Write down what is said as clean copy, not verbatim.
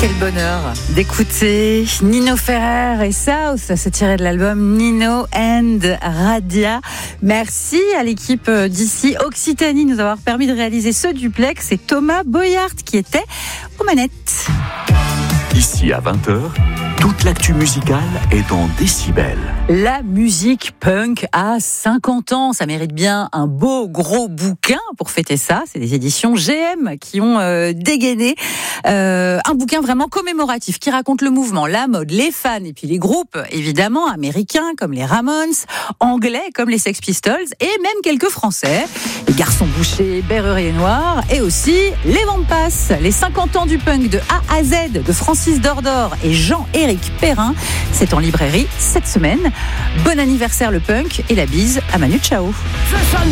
Quel bonheur d'écouter Nino Ferrer et South, ça s'est tiré de l'album Nino and Radia. Merci à l'équipe d'ici Occitanie de nous avoir permis de réaliser ce duplex. C'est Thomas Boyard qui était aux manettes. Ici à 20h, toute l'actu musicale est dans Décibel. La musique punk a 50 ans, ça mérite bien un beau gros bouquin pour fêter ça. C'est des éditions GM qui ont dégainé un bouquin vraiment commémoratif qui raconte le mouvement, la mode, les fans et puis les groupes évidemment américains comme les Ramones, anglais comme les Sex Pistols et même quelques français, les Garçons Bouchers, Berrurier Noir et aussi les Vampas, les 50 ans du punk de A à Z de Francis Dordor et Jean-Éric Perrin. C'est en librairie cette semaine. Bon anniversaire le punk et la bise à Manu Chao.